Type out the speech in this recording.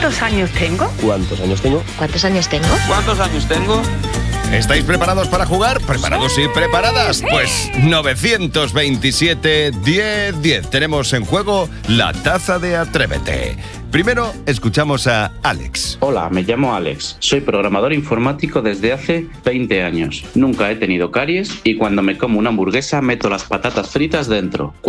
¿Cuántos años tengo? ¿Cuántos años tengo? ¿Cuántos años tengo? ¿Cuántos años tengo? ¿Estáis preparados para jugar? ¿Preparados y preparadas? Pues 927 10 10. Tenemos en juego la taza de Atrévete. Primero escuchamos a Alex. Hola, me llamo Alex. Soy programador informático desde hace 20 años. Nunca he tenido caries y cuando me como una hamburguesa meto las patatas fritas dentro.